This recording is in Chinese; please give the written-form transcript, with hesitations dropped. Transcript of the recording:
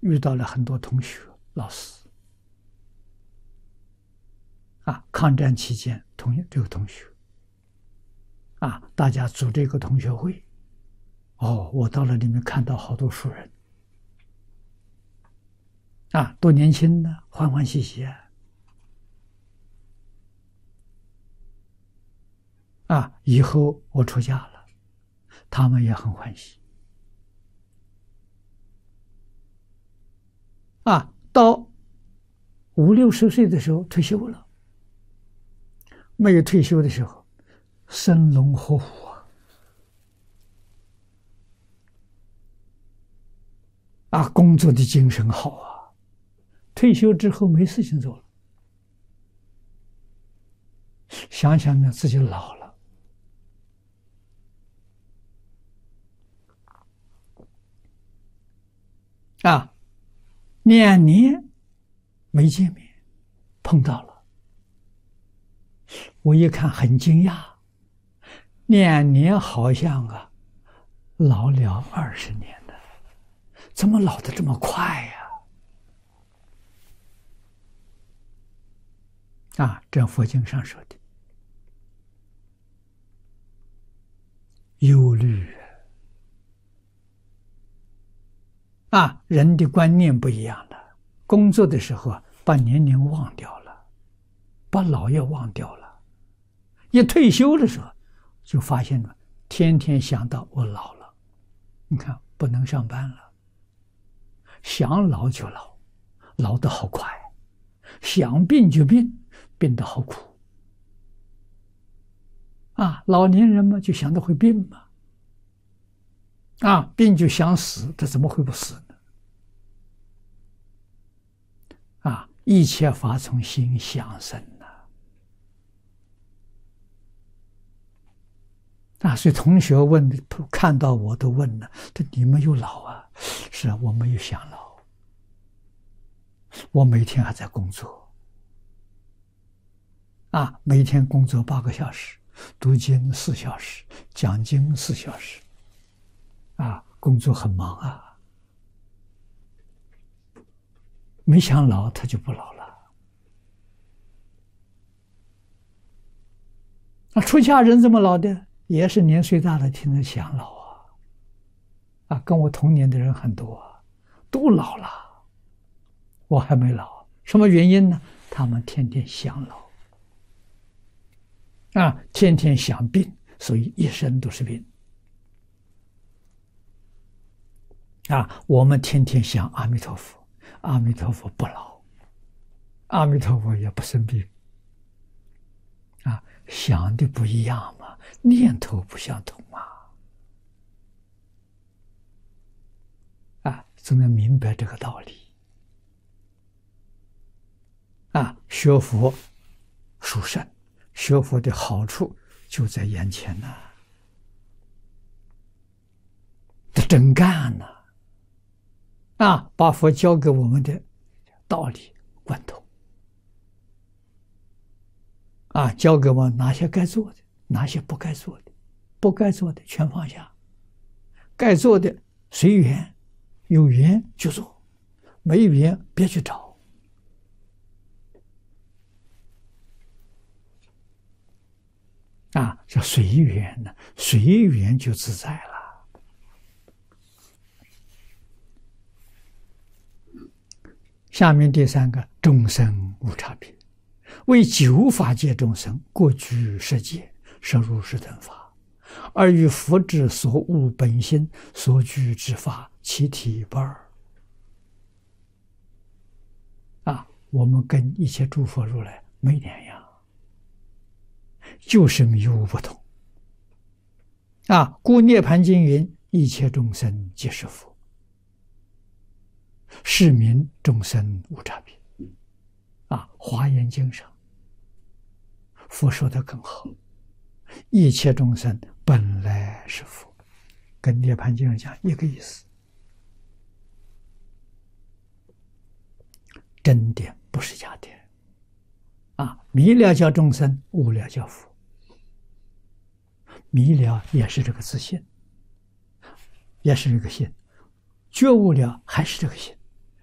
遇到了很多同学、老师。抗战期间，这个同学，大家组这个同学会。我到了里面看到好多熟人。多年轻呢，欢欢喜喜以后我出家了，他们也很欢喜。到50、60岁的时候退休了，没有退休的时候，生龙活虎工作的精神好退休之后没事情做了，想想呢自己老了。2年没见面，碰到了，我一看很惊讶，2年好像老了20年了，怎么老得这么快这佛经上说的忧虑人的观念不一样了。工作的时候把年龄忘掉了，把老也忘掉了，一退休的时候就发现了，天天想到我老了，你看不能上班了，想老就老，老得好快，想病就病，病得好苦老年人嘛，就想到会病嘛病就想死，他怎么会不死呢？一切法从心想生所以同学问，看到我都问了，你没有老是我没有想老，我每天还在工作每天工作8个小时，读经4小时，讲经4小时工作很忙没想老，他就不老了。出家人怎么老的？也是年岁大了，听着想老跟我同年的人很多都老了，我还没老，什么原因呢？他们天天想老天天想病，所以一生都是病我们天天想阿弥陀佛，阿弥陀佛不老，阿弥陀佛也不生病想的不一样嘛，念头不相同总要明白这个道理学佛殊胜，学佛的好处就在眼前得真干把佛教给我们的道理贯通教给我哪些该做的，哪些不该做的，不该做的全放下，该做的随缘，有缘就做，没缘别去找叫随缘呢，随缘就自在了。下面第3个，众生无差别，为9法界众生，各具10界，摄入10等法，而与佛之所悟本心所具之法，其体不二我们跟一切诸佛如来没两样，就是迷悟不同故涅盘经云：一切众生皆是佛，是名众生无差别华严经上佛说的更好，一切众生本来是佛，跟涅盘经上讲一个意思，真的不是假的迷了叫众生，悟了叫佛，迷了也是这个自信，也是这个心，觉悟了还是这个心